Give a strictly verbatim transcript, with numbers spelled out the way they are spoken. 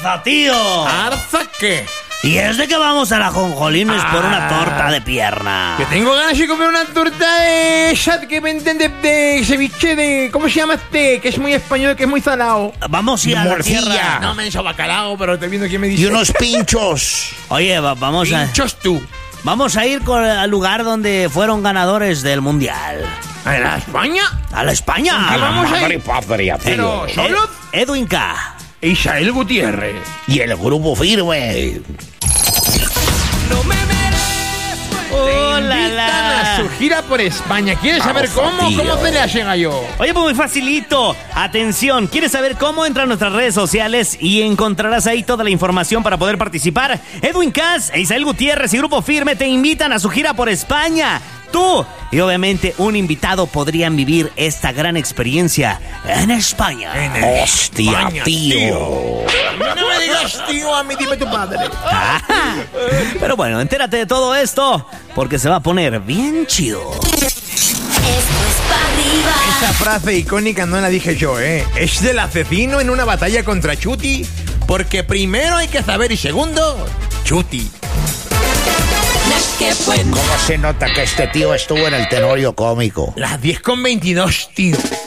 Arza, tío. ¿Arza qué? Y es de que vamos a la Jonjolines ah, por una torta de pierna. Que tengo ganas de comer una torta de... que venden de, de ceviche de... ¿Cómo se llama este? Que es muy español, que es muy salado. Vamos a ir a la tierra. No me han hecho bacalao, pero estoy viendo quién me dice. Y unos pinchos. Oye, va, vamos pinchos a... Pinchos tú. Vamos a ir con, al lugar donde fueron ganadores del Mundial. ¿A la España? ¿A la España? ¿Qué vamos a ir? Patria, ¿Pero solo? Ed, Edwin K. Isael Gutiérrez. Y el grupo firme. No me merezco. Oh, Te la, invitan la. a su gira por España. ¿Quieres saber Vamos, cómo? tío. ¿Cómo se le llega yo? Oye, pues muy facilito. Atención, ¿quieres saber cómo? Entra a nuestras redes sociales y encontrarás ahí toda la información para poder participar. Edwin Cass, Isael Gutiérrez y Grupo Firme te invitan a su gira por España. Tú y obviamente un invitado podrían vivir esta gran experiencia en España. En Hostia, España, tío. tío. No me digas tío, a mí dime tu padre. Pero bueno, entérate de todo esto porque se va a poner bien chido. Esto es para arriba. Esa frase icónica no la dije yo, ¿eh? Es del asesino en una batalla contra Chuti. Porque primero hay que saber y segundo, Chuti. ¿Cómo se nota que este tío estuvo en el Tenorio Cómico? Las diez con veintidós, tío.